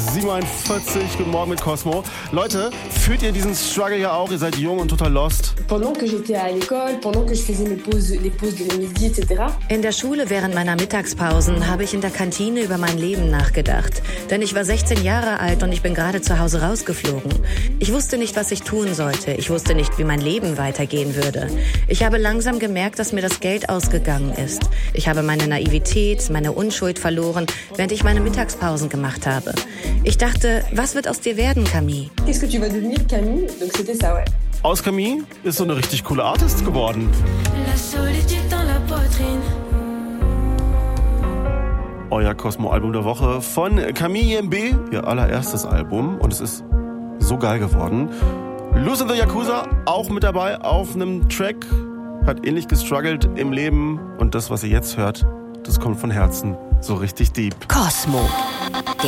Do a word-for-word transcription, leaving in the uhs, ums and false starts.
siebenundvierzig, guten Morgen mit Cosmo. Leute, fühlt ihr diesen Struggle ja auch? Ihr seid jung und total lost. Pendant que j'étais à l'école, pendant que je faisais mes pauses, les pauses de midi, et cetera. In der Schule während meiner Mittagspausen habe ich in der Kantine über mein Leben nachgedacht. Denn ich war sechzehn Jahre alt und ich bin gerade zu Hause rausgeflogen. Ich wusste nicht, was ich tun sollte. Ich wusste nicht, wie mein Leben weitergehen würde. Ich habe langsam gemerkt, dass mir das Geld ausgegangen ist. Ich habe meine Naivität, meine Unschuld verloren, während ich meine Mittagspausen gemacht habe. Ich dachte, was wird aus dir werden, Camille? Qu'est-ce que tu vas devenir, Camille? Donc c'était ça, ouais. Aus Camille ist so eine richtig coole Artist geworden. Euer Cosmo-Album der Woche von Camille M B, ihr allererstes Album. Und es ist so geil geworden. Luz and the Yakuza auch mit dabei auf einem Track. Hat ähnlich gestruggelt im Leben. Und das, was ihr jetzt hört, das kommt von Herzen so richtig deep. Cosmo.